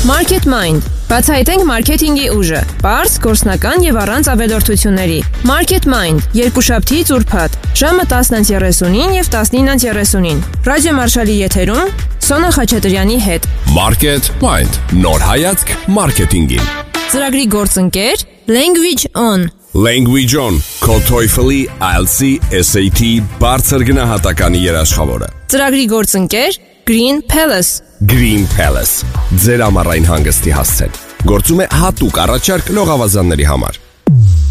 Market Mind. Բացահայտենք մարքեթինգի ուժը, պարզ, գործնական եւ առանց ավելորդությունների։ Market Mind. Երկուշաբթի ծուրփաթ, ժամը 10:30 եւ 19:30։ Ռադիո Մարշալի եթերում Սոնա Խաչատրյանի հետ։ Market Mind. Նոր հայացք մարքեթինգին։ Ծրագրի գործընկեր Language On. Language On. Քո TOEFL-ի, IELTS-ի, SAT բարձր գնահատականի երաշխավորը։ Ծրագրի գործընկեր Green Palace. Green Palace. Ձեր ամառային հանգստի հասցեն։ Գործում է հատուկ առաջարկ լողավազանների համար։